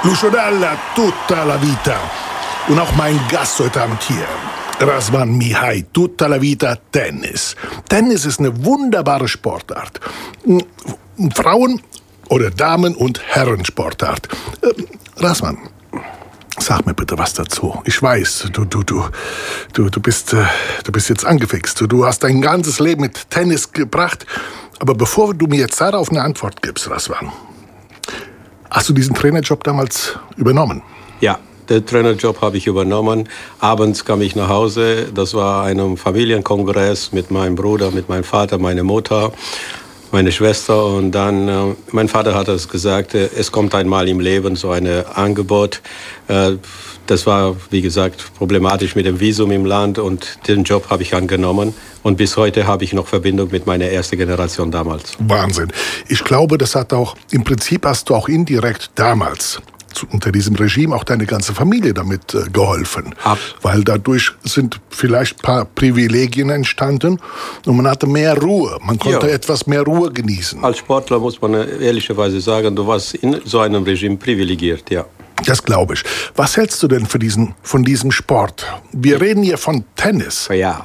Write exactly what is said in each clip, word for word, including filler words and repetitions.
Lucio Dalla, tutta la vita. Und auch mein Gast heute Abend hier, Razvan Mihai, tutta la vita Tennis. Tennis ist eine wunderbare Sportart. Frauen- oder Damen- und Herrensportart. Äh, Razvan, sag mir bitte was dazu. Ich weiß, du, du, du, du, du bist, äh, du bist jetzt angefixt. Du, du hast dein ganzes Leben mit Tennis gebracht. Aber bevor du mir jetzt darauf eine Antwort gibst, Razvan, hast du diesen Trainerjob damals übernommen? Ja, den Trainerjob habe ich übernommen. Abends kam ich nach Hause. Das war ein Familienkongress mit meinem Bruder, mit meinem Vater, meiner Mutter, meine Schwester. Und dann, äh, mein Vater hat es gesagt, äh, es kommt einmal im Leben so ein Angebot. Äh, das war, wie gesagt, problematisch mit dem Visum im Land. Und den Job habe ich angenommen. Und bis heute habe ich noch Verbindung mit meiner ersten Generation damals. Wahnsinn. Ich glaube, das hat auch, im Prinzip hast du auch indirekt damals zu, unter diesem Regime auch deine ganze Familie damit äh, geholfen. Ab. Weil dadurch sind vielleicht ein paar Privilegien entstanden und man hatte mehr Ruhe. Man konnte Ja. etwas mehr Ruhe genießen. Als Sportler muss man ehrlicherweise sagen, du warst in so einem Regime privilegiert, ja. Das glaube ich. Was hältst du denn für diesen, von diesem Sport? Wir reden hier von Tennis. Ja.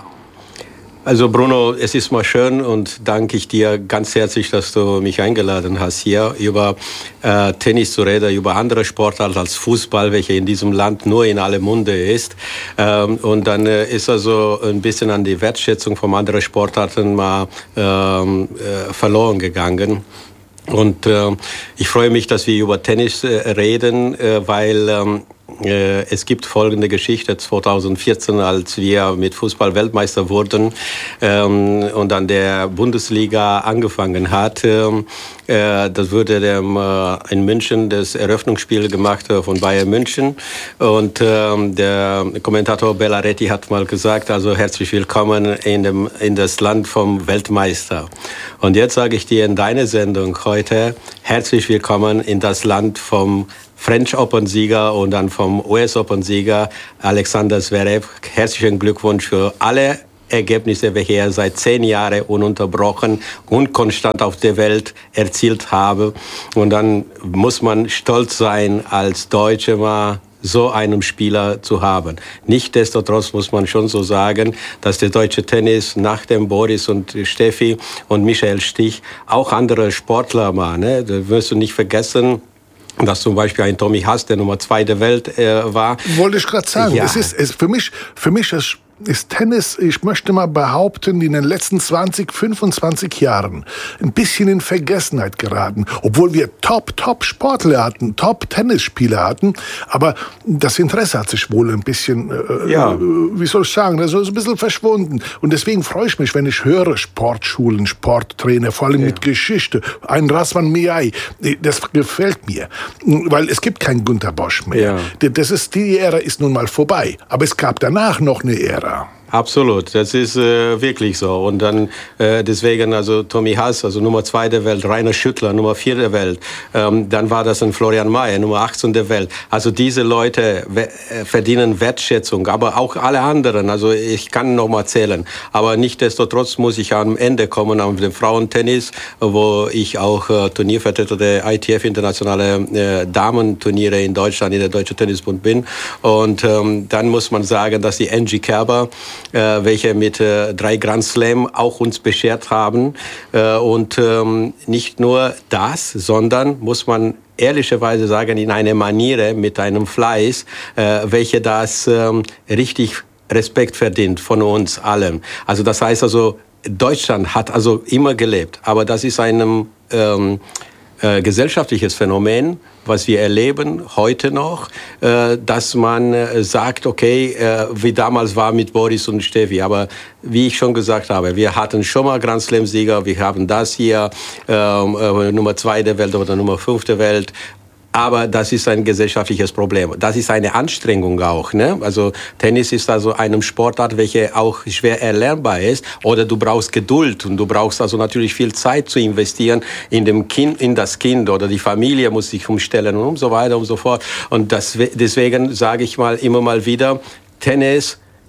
Also Bruno, es ist mal schön und danke ich dir ganz herzlich, dass du mich eingeladen hast, hier über äh, Tennis zu reden, über andere Sportarten als Fußball, welche in diesem Land nur in aller Munde ist. Ähm, und dann äh, ist also ein bisschen an die Wertschätzung von anderen Sportarten mal ähm, äh, verloren gegangen. Und äh, ich freue mich, dass wir über Tennis äh, reden, äh, weil ähm, äh, es gibt folgende Geschichte. zweitausendvierzehn, als wir mit Fußball Weltmeister wurden ähm, und dann der Bundesliga angefangen hat, äh, das wurde dem, äh, in München das Eröffnungsspiel gemacht äh, von Bayern München. Und äh, der Kommentator Bellaretti hat mal gesagt, also herzlich willkommen in, dem, in das Land vom Weltmeister. Und jetzt sage ich dir in deiner Sendung heute, herzlich willkommen in das Land vom French Open-Sieger und dann vom U S Open-Sieger Alexander Zverev. Herzlichen Glückwunsch für alle Ergebnisse, welche er seit zehn Jahren ununterbrochen und konstant auf der Welt erzielt habe. Und dann muss man stolz sein, als Deutsche mal so einen Spieler zu haben. Nichtsdestotrotz muss man schon so sagen, dass der deutsche Tennis nach dem Boris und Steffi und Michael Stich auch andere Sportler waren. Ne? Das wirst du nicht vergessen, dass zum Beispiel ein Tommy Haas, der Nummer zwei der Welt äh, war. Wollte ich gerade sagen. Ja. Es ist, es, für mich, für mich ist, ist Tennis, ich möchte mal behaupten, in den letzten zwanzig, fünfundzwanzig Jahren ein bisschen in Vergessenheit geraten. Obwohl wir top, top Sportler hatten, top Tennisspieler hatten. Aber das Interesse hat sich wohl ein bisschen, äh, Ja. wie soll ich sagen, das ist ein bisschen verschwunden. Und deswegen freue ich mich, wenn ich höre Sportschulen, Sporttrainer, vor allem Ja. mit Geschichte. Ein Razvan Mihai, das gefällt mir. Weil es gibt keinen Günter Bosch mehr. Ja. Das ist, die Ära ist nun mal vorbei. Aber es gab danach noch eine Ära. Absolut, das ist äh, wirklich so. Und dann äh, deswegen, also Tommy Haas, also Nummer zwei der Welt, Rainer Schüttler, Nummer vier der Welt. Ähm, dann war das ein Florian Mayer, Nummer achtzehn der Welt. Also diese Leute we- äh, verdienen Wertschätzung, aber auch alle anderen. Also ich kann noch mal zählen. Aber nichtsdestotrotz muss ich am Ende kommen auf dem Frauentennis, wo ich auch äh, Turniervertreter der I T F, internationale äh, Damenturniere in Deutschland, in der Deutsche Tennisbund bin. Und ähm, dann muss man sagen, dass die Angie Kerber, Äh, welche mit äh, drei Grand Slam auch uns beschert haben. Äh, und ähm, nicht nur das, sondern muss man ehrlicherweise sagen, in einer Maniere, mit einem Fleiß, äh, welche das ähm, richtig Respekt verdient von uns allen. Also das heißt also, Deutschland hat also immer gelebt, aber das ist ein ähm, äh, gesellschaftliches Phänomen, was wir erleben heute noch, äh, dass man äh, sagt, okay, äh, wie damals war mit Boris und Steffi. Aber wie ich schon gesagt habe, wir hatten schon mal Grand Slam-Sieger, wir haben das hier, äh, äh, Nummer zwei der Welt oder Nummer fünf der Welt. Aber das ist ein gesellschaftliches Problem. Das ist eine Anstrengung auch. Ne? Also Tennis ist also eine Sportart, welche auch schwer erlernbar ist. Oder du brauchst Geduld und du brauchst also natürlich viel Zeit zu investieren in dem Kind, in das Kind, oder die Familie muss sich umstellen und so weiter und so fort. Und das, deswegen sage ich mal immer mal wieder, Tennis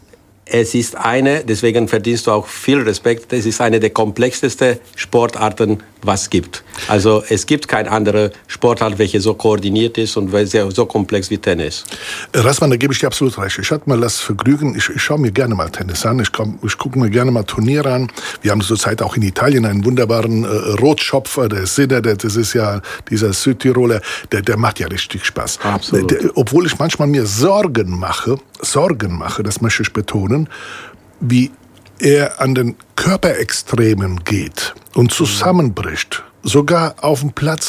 es ist eine, deswegen verdienst du auch viel Respekt, es ist eine der komplexesten Sportarten, was es gibt. Also es gibt keine andere Sportart, welche so koordiniert ist und welche so komplex wie Tennis. Razvan, da gebe ich dir absolut recht. Ich hatte mal das Vergnügen, ich, ich schaue mir gerne mal Tennis an, ich, ich gucke mir gerne mal Turniere an. Wir haben zurzeit auch in Italien einen wunderbaren äh, Rotschopfer, der Sinner, der, das ist ja dieser Südtiroler, der, der macht ja richtig Spaß. Absolut. Der, obwohl ich manchmal mir Sorgen mache, Sorgen mache, das möchte ich betonen, wie er an den Körperextremen geht und zusammenbricht, sogar auf dem Platz.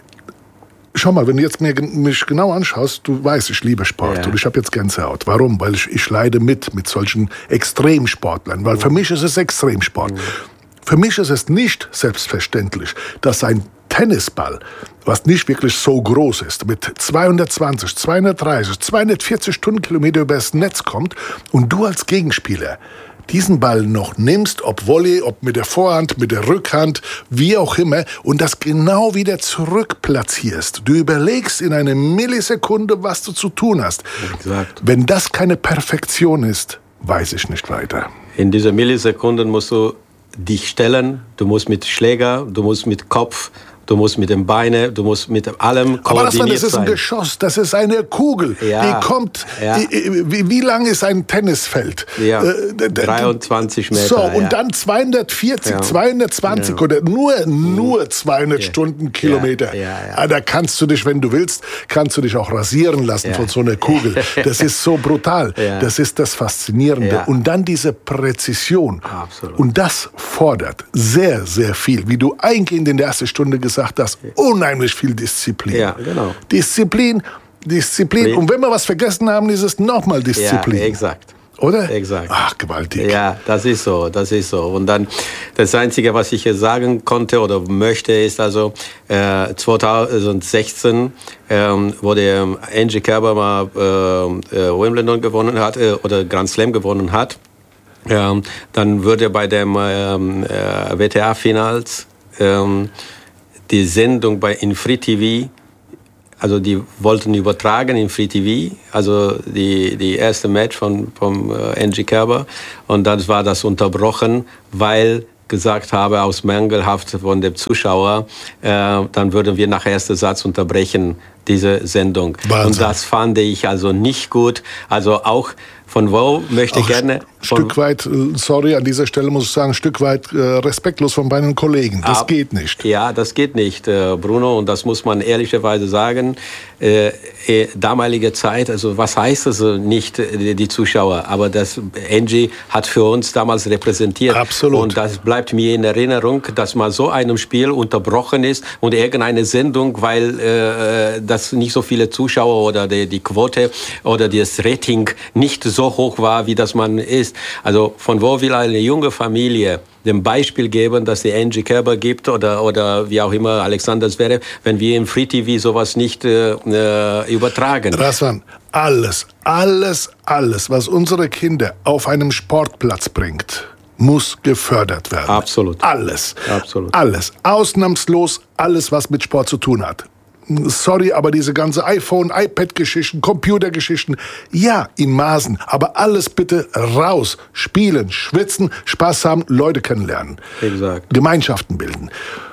Schau mal, wenn du jetzt mir, mich genau anschaust, du weißt, ich liebe Sport, ja, und ich habe jetzt Gänsehaut. Warum? Weil ich, ich leide mit, mit solchen Extremsportlern, weil für mich ist es Extremsport. Mhm. Für mich ist es nicht selbstverständlich, dass ein Tennisball, was nicht wirklich so groß ist, mit zweihundertzwanzig, zweihundertdreißig, zweihundertvierzig Stundenkilometer übers Netz kommt und du als Gegenspieler diesen Ball noch nimmst, ob Volley, ob mit der Vorhand, mit der Rückhand, wie auch immer, und das genau wieder zurückplatzierst. Du überlegst in einer Millisekunde, was du zu tun hast. Exakt. Wenn das keine Perfektion ist, weiß ich nicht weiter. In dieser Millisekunden musst du dich stellen, du musst mit Schläger, du musst mit Kopf, du musst mit den Beinen, du musst mit allem koordiniert sein. Aber das, das ist ein Geschoss, das ist eine Kugel. Ja. Die kommt, Ja. wie, wie lang ist ein Tennisfeld? Ja. Äh, dreiundzwanzig Meter. So, und ja. dann zweihundertvierzig, Ja. zweihundertzwanzig Ja. oder nur, nur zweihundert Ja. Stundenkilometer. Ja. Ja, ja. Ah, da kannst du dich, wenn du willst, kannst du dich auch rasieren lassen Ja. von so einer Kugel. Das ist so brutal. Ja. Das ist das Faszinierende. Ja. Und dann diese Präzision. Absolut. Und das fordert sehr, sehr viel. Wie du eingehend in der ersten Stunde gesagt hast, unheimlich viel Disziplin. Ja, genau. Disziplin, Disziplin. Und wenn wir was vergessen haben, ist es nochmal Disziplin. Ja, exakt. Oder? Exakt. Ach, gewaltig. Ja, das ist so, das ist so. Und dann, das Einzige, was ich jetzt sagen konnte oder möchte, ist also, äh, zweitausendsechzehn, ähm, wo der Angie Kerber mal äh, äh, Wimbledon gewonnen hat, äh, oder Grand Slam gewonnen hat, ähm, dann würde bei dem ähm, äh, W T A-Finals ähm, die Sendung bei in Free T V, also die wollten übertragen in Free T V, also die die erste Match von vom äh, Angie Kerber, und dann war das unterbrochen, weil gesagt habe, aus Mangelhaft von dem Zuschauer, äh, dann würden wir nach erster Satz unterbrechen, diese Sendung. Wahnsinn. Und das fand ich also nicht gut. Also auch von wo möchte ich gerne... Ein Stück weit, sorry, an dieser Stelle muss ich sagen, ein Stück weit äh, respektlos von meinen Kollegen. Das Ab, geht nicht. Ja, das geht nicht, äh, Bruno, und das muss man ehrlicherweise sagen. Äh, äh, damalige Zeit, also was heißt das nicht, äh, die Zuschauer, aber das Angie hat für uns damals repräsentiert. Absolut. Und das bleibt mir in Erinnerung, dass mal so einem Spiel unterbrochen ist und irgendeine Sendung, weil äh, das nicht so viele Zuschauer oder die, die Quote oder das Rating nicht so hoch war, wie das man ist. Also von wo will eine junge Familie dem Beispiel geben, dass die Angie Kerber gibt oder, oder wie auch immer Alexander Zverev, wenn wir im Free T V sowas nicht äh, übertragen. Razvan, alles, alles, alles, was unsere Kinder auf einem Sportplatz bringt, muss gefördert werden. Absolut. Alles. Absolut. Alles. Ausnahmslos alles, was mit Sport zu tun hat. Sorry, aber diese ganze iPhone, iPad-Geschichten, Computergeschichten, ja, in Maßen, aber alles bitte raus. Spielen, schwitzen, Spaß haben, Leute kennenlernen. Exakt. Gemeinschaften bilden.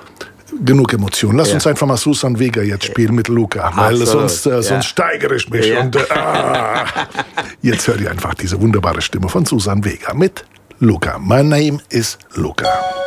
Genug Emotionen. Lass Ja. uns einfach mal Susan Vega jetzt spielen mit Luca, weil Absolut. sonst, äh, sonst Ja. steigere ich mich. Ja. Und, äh, ah. Jetzt hört ihr einfach diese wunderbare Stimme von Susan Vega mit Luca. My name is Luca.